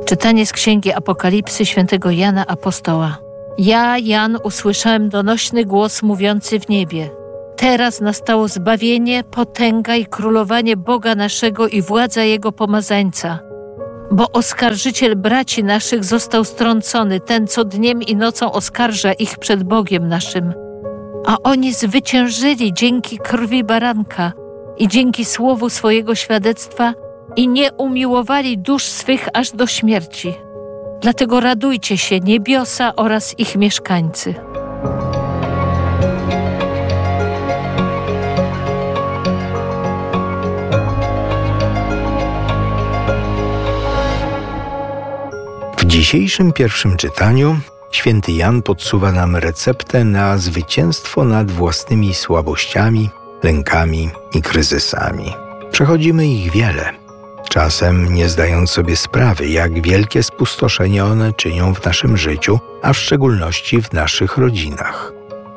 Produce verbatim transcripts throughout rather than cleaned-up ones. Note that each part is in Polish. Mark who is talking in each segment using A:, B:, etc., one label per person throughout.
A: Czytanie z Księgi Apokalipsy świętego Jana Apostoła. Ja, Jan, usłyszałem donośny głos mówiący w niebie. Teraz nastało zbawienie, potęga i królowanie Boga naszego i władza Jego pomazańca. Bo oskarżyciel braci naszych został strącony, ten, co dniem i nocą oskarża ich przed Bogiem naszym. A oni zwyciężyli dzięki krwi baranka i dzięki słowu swojego świadectwa i nie umiłowali dusz swych aż do śmierci. Dlatego radujcie się, niebiosa oraz ich mieszkańcy.
B: W dzisiejszym pierwszym czytaniu święty Jan podsuwa nam receptę na zwycięstwo nad własnymi słabościami, lękami i kryzysami. Przechodzimy ich wiele, czasem nie zdając sobie sprawy, jak wielkie spustoszenie one czynią w naszym życiu, a w szczególności w naszych rodzinach.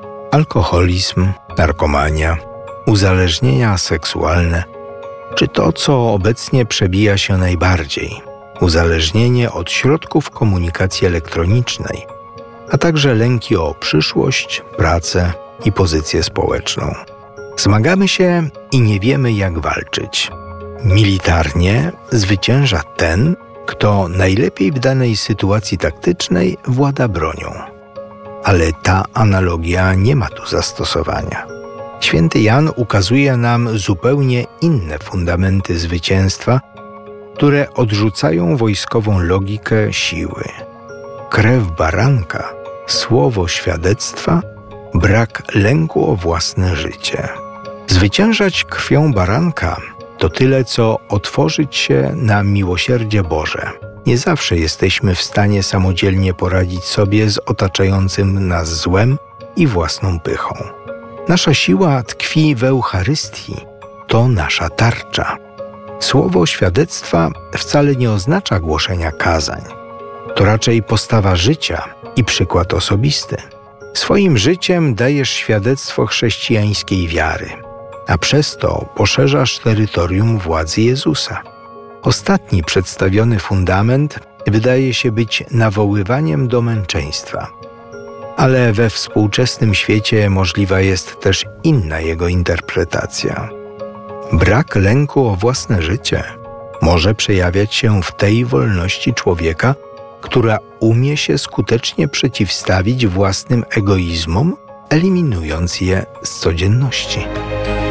B: Alkoholizm, narkomania, uzależnienia seksualne, czy to, co obecnie przebija się najbardziej, uzależnienie od środków komunikacji elektronicznej, a także lęki o przyszłość, pracę i pozycję społeczną. Zmagamy się i nie wiemy, jak walczyć. Militarnie zwycięża ten, kto najlepiej w danej sytuacji taktycznej włada bronią. Ale ta analogia nie ma tu zastosowania. Święty Jan ukazuje nam zupełnie inne fundamenty zwycięstwa, które odrzucają wojskową logikę siły. Krew baranka, słowo świadectwa, brak lęku o własne życie. Zwyciężać krwią baranka to tyle, co otworzyć się na miłosierdzie Boże. Nie zawsze jesteśmy w stanie samodzielnie poradzić sobie z otaczającym nas złem i własną pychą. Nasza siła tkwi w Eucharystii. To nasza tarcza. Słowo świadectwa wcale nie oznacza głoszenia kazań. To raczej postawa życia i przykład osobisty. Swoim życiem dajesz świadectwo chrześcijańskiej wiary, a przez to poszerzasz terytorium władzy Jezusa. Ostatni przedstawiony fundament wydaje się być nawoływaniem do męczeństwa. Ale we współczesnym świecie możliwa jest też inna jego interpretacja. Brak lęku o własne życie może przejawiać się w tej wolności człowieka, która umie się skutecznie przeciwstawić własnym egoizmom, eliminując je z codzienności.